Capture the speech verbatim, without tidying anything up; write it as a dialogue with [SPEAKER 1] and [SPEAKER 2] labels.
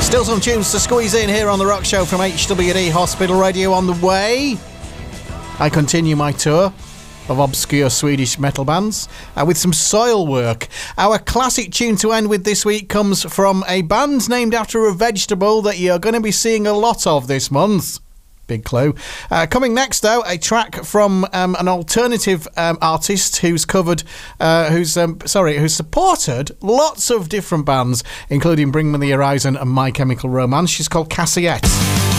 [SPEAKER 1] Still some tunes to squeeze in here on The Rock Show from H W D Hospital Radio. On the way, I continue my tour of obscure Swedish metal bands uh, with some soil work. Our classic tune to end with this week comes from a band named after a vegetable that you're going to be seeing a lot of this month. Big clue. Uh, coming next, though, a track from um, an alternative um, artist who's covered, uh, who's um, sorry, who's supported lots of different bands, including Bring Me the Horizon and My Chemical Romance. She's called Cassiette.